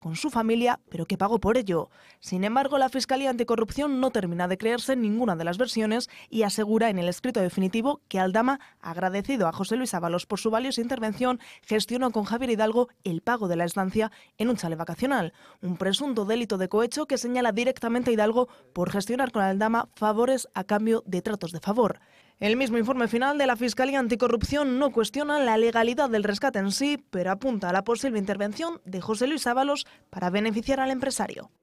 con su familia, pero que pagó por ello. Sin embargo, la Fiscalía Anticorrupción no termina de creerse en ninguna de las versiones y asegura en el escrito definitivo que Aldama, agradecido a José Luis Ábalos por su valiosa intervención, gestionó con Javier Hidalgo el pago de la estancia en un chalet vacacional, un presunto delito de cohecho que señala directamente a Hidalgo por gestionar con Aldama favores a cambio de tratos de favor. El mismo informe final de la Fiscalía Anticorrupción no cuestiona la legalidad del rescate en sí, pero apunta a la posible intervención de José Luis Ábalos para beneficiar al empresario.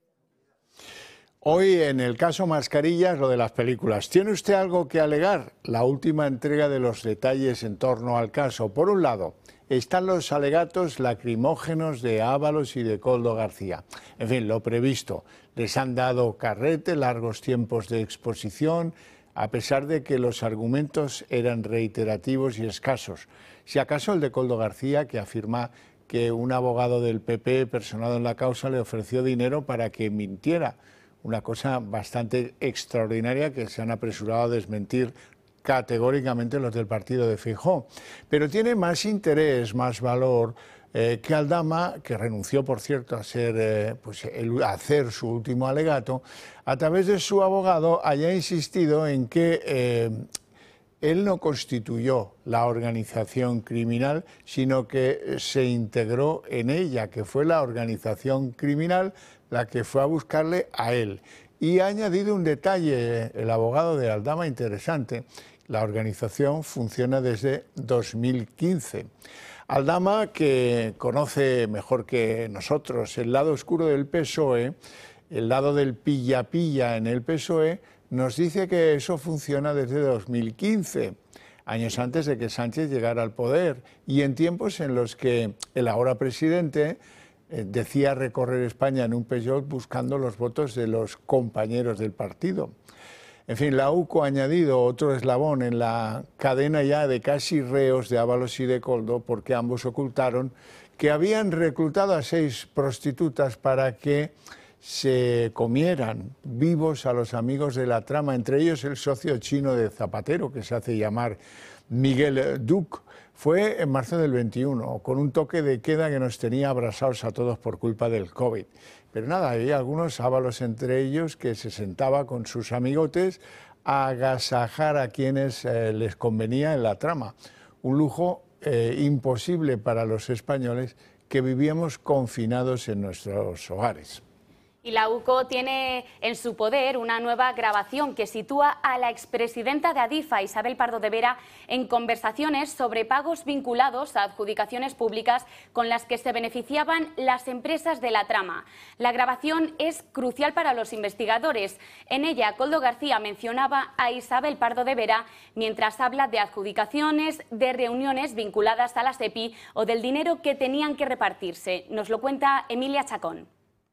Hoy en el caso Mascarillas, lo de las películas. ¿Tiene usted algo que alegar? La última entrega de los detalles en torno al caso. Por un lado, están los alegatos lacrimógenos de Ábalos y de Koldo García. En fin, lo previsto. Les han dado carrete, largos tiempos de exposición, a pesar de que los argumentos eran reiterativos y escasos. Si acaso el de Koldo García, que afirma que un abogado del PP personado en la causa le ofreció dinero para que mintiera. Una cosa bastante extraordinaria que se han apresurado a desmentir categóricamente los del partido de Feijóo. Pero tiene más interés, más valor que Aldama, que renunció, por cierto, a hacer su último alegato, a través de su abogado haya insistido en que él no constituyó la organización criminal, sino que se integró en ella, que fue la organización criminal la que fue a buscarle a él. Y ha añadido un detalle, el abogado de Aldama, interesante. La organización funciona desde 2015. Aldama, que conoce mejor que nosotros el lado oscuro del PSOE, el lado del pilla-pilla en el PSOE, nos dice que eso funciona desde 2015, años antes de que Sánchez llegara al poder y en tiempos en los que el ahora presidente decía recorrer España en un Peugeot buscando los votos de los compañeros del partido. En fin, la UCO ha añadido otro eslabón en la cadena ya de casi reos de Ábalos y de Koldo, porque ambos ocultaron que habían reclutado a 6 prostitutas para que se comieran vivos a los amigos de la trama, entre ellos el socio chino de Zapatero, que se hace llamar Miguel Duc. Fue en marzo del 21, con un toque de queda que nos tenía abrasados a todos por culpa del COVID. Pero nada, había algunos Ábalos entre ellos que se sentaba con sus amigotes a agasajar a quienes les convenía en la trama. Un lujo imposible para los españoles que vivíamos confinados en nuestros hogares. Y la UCO tiene en su poder una nueva grabación que sitúa a la expresidenta de Adifa, Isabel Pardo de Vera, en conversaciones sobre pagos vinculados a adjudicaciones públicas con las que se beneficiaban las empresas de la trama. La grabación es crucial para los investigadores. En ella, Koldo García mencionaba a Isabel Pardo de Vera mientras habla de adjudicaciones, de reuniones vinculadas a la SEPI o del dinero que tenían que repartirse. Nos lo cuenta Emilia Chacón.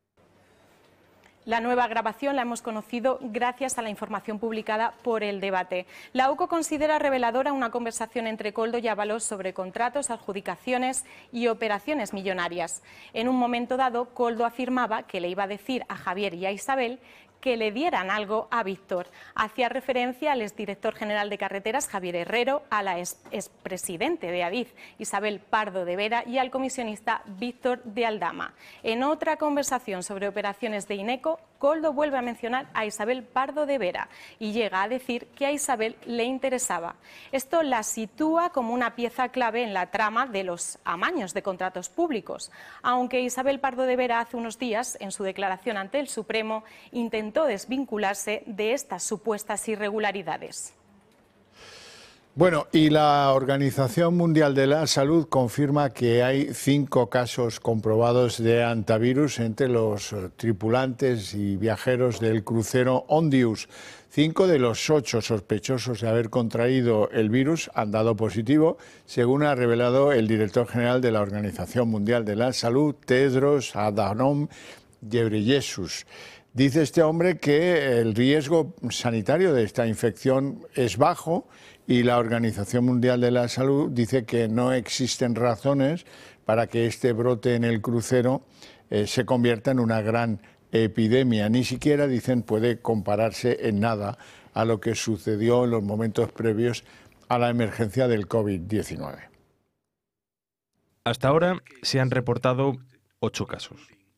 La nueva grabación la hemos conocido gracias a la información publicada por El Debate. La UCO considera reveladora una conversación entre Koldo y Ábalos sobre contratos, adjudicaciones y operaciones millonarias. En un momento dado, Koldo afirmaba que le iba a decir a Javier y a Isabel que le dieran algo a Víctor. Hacía referencia al exdirector general de Carreteras, Javier Herrero, a la expresidente de Adif, Isabel Pardo de Vera, y al comisionista Víctor de Aldama. En otra conversación sobre operaciones de INECO, Koldo vuelve a mencionar a Isabel Pardo de Vera y llega a decir que a Isabel le interesaba. Esto la sitúa como una pieza clave en la trama de los amaños de contratos públicos, aunque Isabel Pardo de Vera hace unos días, en su declaración ante el Supremo, intentó desvincularse de estas supuestas irregularidades. Bueno, y la Organización Mundial de la Salud confirma que hay 5 casos comprobados de hantavirus entre los tripulantes y viajeros del crucero Ondius. 5 de los 8 sospechosos de haber contraído el virus han dado positivo, según ha revelado el director general de la Organización Mundial de la Salud, Tedros Adhanom Ghebreyesus. Dice este hombre que el riesgo sanitario de esta infección es bajo y la Organización Mundial de la Salud dice que no existen razones para que este brote en el crucero se convierta en una gran epidemia. Ni siquiera, dicen, puede compararse en nada a lo que sucedió en los momentos previos a la emergencia del COVID-19. Hasta ahora se han reportado 8 casos.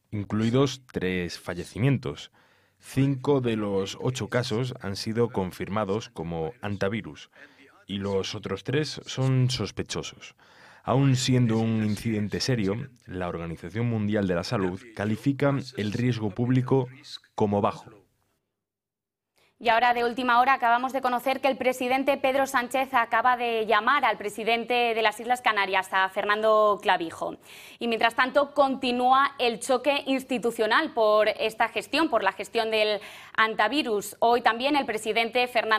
incluidos 3 fallecimientos. 5 de los 8 casos han sido confirmados como hantavirus y los otros 3 son sospechosos. Aun siendo un incidente serio, la Organización Mundial de la Salud califica el riesgo público como bajo. Y ahora, de última hora, acabamos de conocer que el presidente Pedro Sánchez acaba de llamar al presidente de las Islas Canarias, a Fernando Clavijo. Y mientras tanto, continúa el choque institucional por esta gestión, por la gestión del hantavirus. Hoy también el presidente Fernando